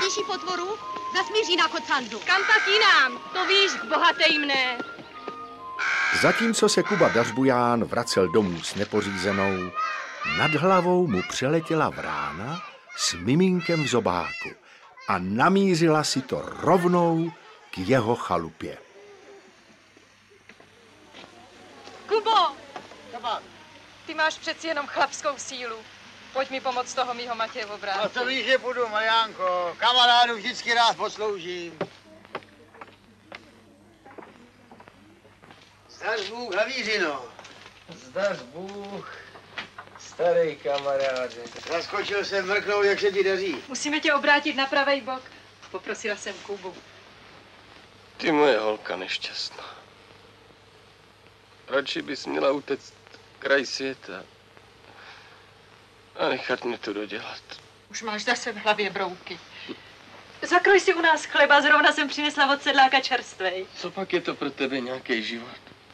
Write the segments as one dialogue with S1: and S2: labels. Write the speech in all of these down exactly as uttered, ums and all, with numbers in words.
S1: nejsilnější potvoru? Zasmíří na Kocandu.
S2: Kam pak jinam? To víš, bohatej mne.
S3: Zatímco se Kuba Dařbuján vracel domů s nepořízenou, nad hlavou mu přeletěla vrána s miminkem v zobáku a namířila si to rovnou k jeho chalupě.
S2: Kubo! Ty máš přeci jenom chlapskou sílu. Pojď mi pomoct toho mýho Matěje obránku.
S4: No to víš, že půjdu, Mariánko. Kamarádu vždycky rád posloužím. Zdař Bůh, Havířino.
S5: Zdař Bůh, starý kamaráde.
S4: Zaskočil jsem mrknout, jak se ti daří.
S2: Musíme tě obrátit na pravej bok. Poprosila jsem Kubu.
S5: Ty moje holka nešťastná. Radši bys měla utéct kraj světa a nechat mě to dodělat.
S2: Už máš zase v hlavě brouky. Zakroj si u nás chleba, zrovna jsem přinesla od sedláka čerstvej.
S5: Co pak je to pro tebe nějaký život?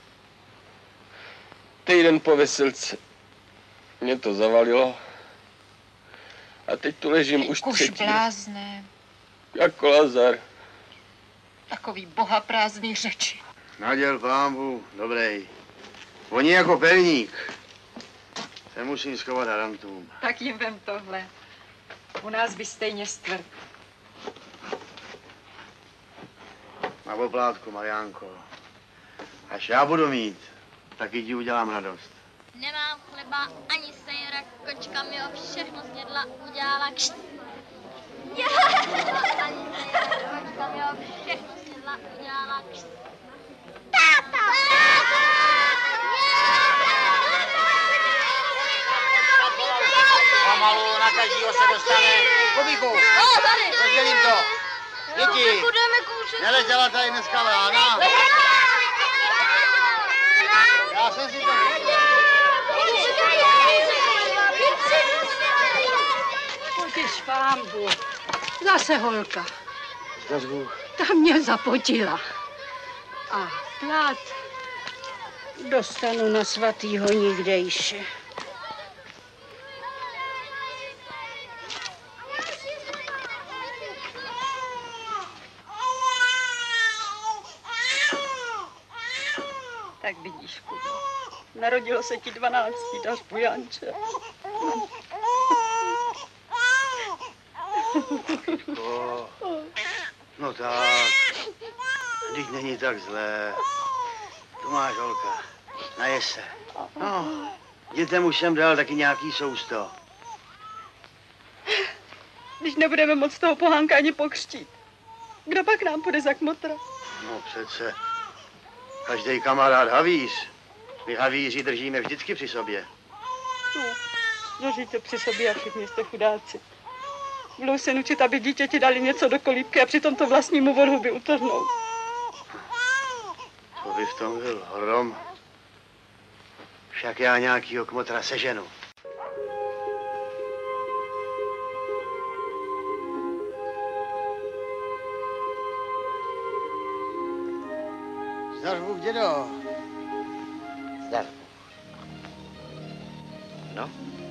S5: Týden po veselce mě to zavalilo a teď tu ležím už
S2: Kuž
S5: třetí.
S2: blázné.
S5: Jako Lazar.
S2: Takový boha prázdný řeči.
S4: Naděl pámbu, dobrý. Oni jako pelník. Se musím schovat harantům.
S2: Tak jim vem tohle. U nás by stejně stvrt.
S4: Na oplátku, Mariánko. Až já budu mít, taky ti udělám radost.
S6: Nemám chleba ani sejra, kočka mi ho všechno snědla, udělala kšt. Ani sejra, kočka mi ho všechno snědla, udělala kšt. Táta!
S4: Pomalu, na každýho se dostane. Kubíku, rozdělím to. Děti, neletěla tady dneska vrána. Já jsem si to myslel.
S7: Potěš pánbu. Zase holka.
S4: Zdař Bůh.
S7: Ta mě zapotila. A plát dostanu na svatýho nikdejše.
S2: Tak vidíš, Kubo. Narodilo se ti dvanáctý Dařbujánče.
S4: No, no tak, teď není tak zlé. Tu máš, holka, naje se. No, dětem už jsem dal taky nějaký sousto.
S2: Když nebudeme moc toho pohánka ani pokřtít, kdo pak nám půjde za kmotra?
S4: No přece, každý kamarád havíř. My havíři držíme vždycky při sobě.
S2: No, držíte při sobě a všichni jste chudáci. Budou se nučit, aby dítěti dali něco do kolíbky a přitom to vlastnímu vodhuby utrhnou.
S4: To by v tom byl hrom. Však já nějakýho kmotra seženu. Zdař Bůh, dědo.
S8: Zdař. No?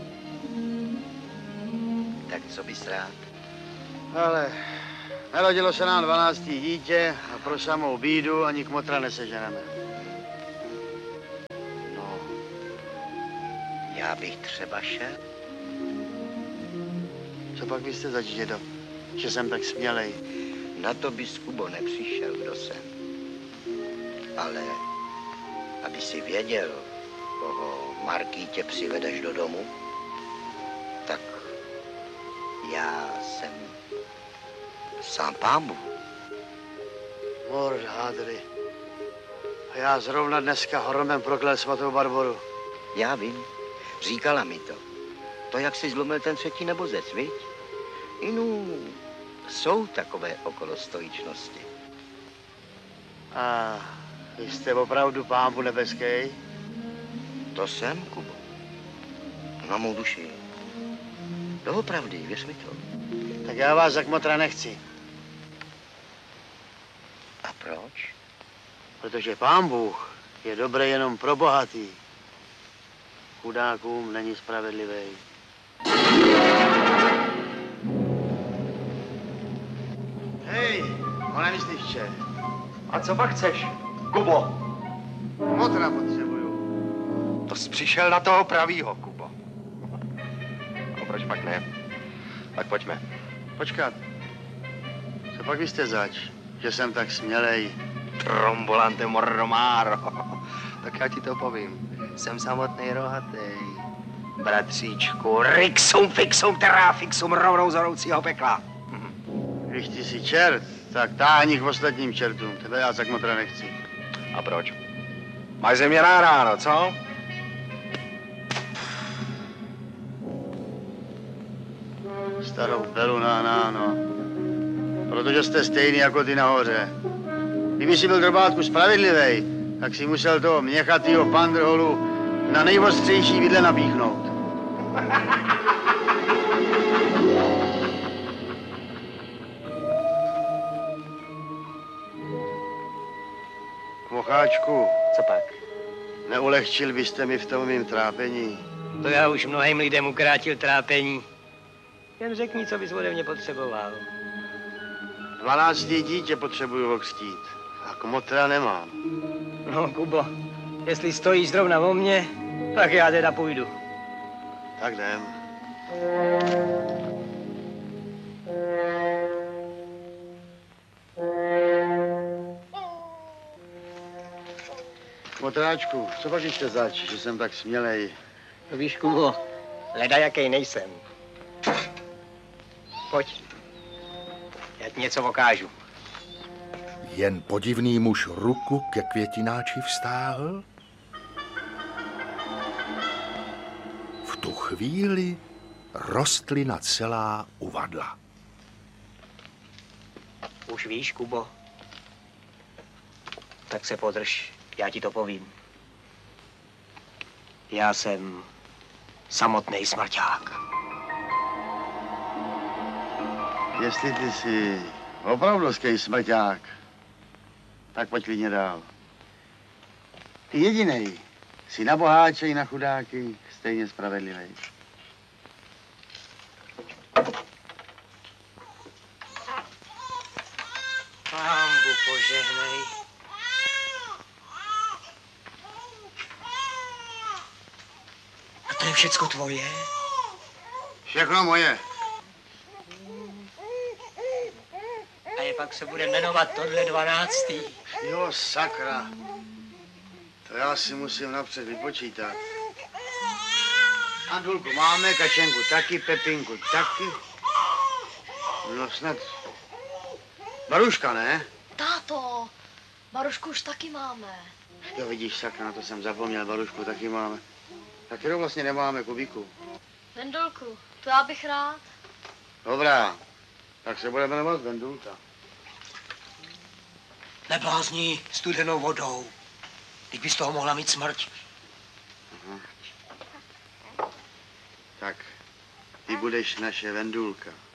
S8: Tak co bys rád?
S4: Ale narodilo se nám dvanáctý dítě a pro samou bídu ani kmotra neseženeme.
S8: No, já bych třeba šel.
S4: Co pak byste zač, dědo, že jsem tak smělej?
S8: Na to bys, Kubo, nepřišel, kdo jsem. Ale aby si věděl, koho Markýtě přivedeš do domu, tak já jsem sám pán Bůh.
S4: Mord hádry. A já zrovna dneska hromem proklel svatou Barboru.
S8: Já vím, říkala mi to. To, jak jsi zlomil ten třetí nebozec, viď? Inu, jsou takové okolostojičnosti.
S4: A vy jste opravdu Pán Bůh nebeský?
S8: To jsem, Kubo. Na mou duši. Doopravdy, věř mi to.
S4: Tak já vás za kmotra nechci.
S8: A proč?
S4: Protože Pán Bůh je dobrý jenom pro bohatý. Chudákům není spravedlivý. pane myslivče.
S9: A co pak chceš, Kubo?
S4: Motra potřebuju.
S9: To jsi přišel na toho pravýho, Kubo. No proč pak ne? Tak pojďme.
S4: Počkat. Co pak vy jste zač, že jsem tak smělej?
S9: Trombolante morromáro. Tak já ti to povím. Jsem samotný rohatej. Bratříčku, rixum fixum terra fixum rovnou z horoucího pekla.
S4: Když ty jsi čert, tak táhni k ostatním čertům. Tebe já tak motra nechci.
S9: A proč? Máš ze mě ráno, co?
S4: Starou pelu na náno. Protože jste stejný jako ty nahoře. Kdyby si byl drobátku spravedlivej, tak si musel toho měchatýho pandrholu na nejostřejší vidle napíchnout. Mocháčku.
S8: Co pak?
S4: Neulehčil byste mi v tom mým trápení?
S8: To já už mnohým lidem ukrátil trápení. Jen řekni, co bys ode mě potřeboval.
S4: Dvanáctý dítě potřebuju okřtít. A kmotra nemám.
S8: No, Kubo, jestli stojíš zrovna o mně, tak já teda půjdu.
S4: Tak jdem. Motráčku, co pak jste zač, že jsem tak smělej?
S8: No víš, Kubo, leda jakej nejsem. Pojď, já ti něco ukážu.
S3: Jen podivný muž ruku ke květináči vztáhl. V tu chvíli rostlina celá uvadla.
S8: Už víš, Kubo? Tak se podrž, já ti to povím. Já jsem samotný smrťák.
S4: Jestli ty jsi opravdovský smrťák, tak pojď klidně dál. Ty jedinej jsi na boháče i na chudáky stejně spravedlivý.
S8: Pánbu požehnej. A to je všecko tvoje?
S4: Všechno moje.
S8: A je pak se bude jmenovat tohle dvanáctý.
S4: Jo, sakra. To já si musím napřed vypočítat. Andulku máme, Kačenku taky, Pepinku taky. No snad... Baruška, ne?
S6: Táto, Barušku už taky máme.
S4: Jo, vidíš, sakra, na to jsem zapomněl, Barušku taky máme. Tak kterou vlastně nemáme, Kubíku?
S6: Vendulku, to já bych rád.
S4: Dobrá, tak se bude jmenovat Vendulka.
S8: Neblázní studenou vodou. Teď bys toho mohla mít smrť.
S4: Aha. Tak, ty budeš naše Vendulka.